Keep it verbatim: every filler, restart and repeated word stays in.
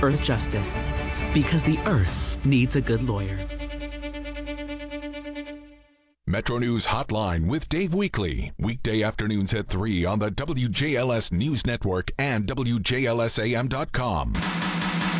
Earth Justice. Because the Earth needs a good lawyer. Metro News Hotline with Dave Weekley. Weekday afternoons at three on the W J L S News Network and W J L S A M dot com.